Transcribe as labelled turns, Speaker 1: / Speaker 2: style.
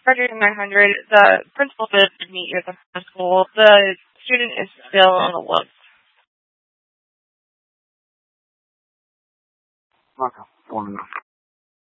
Speaker 1: Graduating 900, the principal did meet you at the school. The student is still on the look.
Speaker 2: Okay.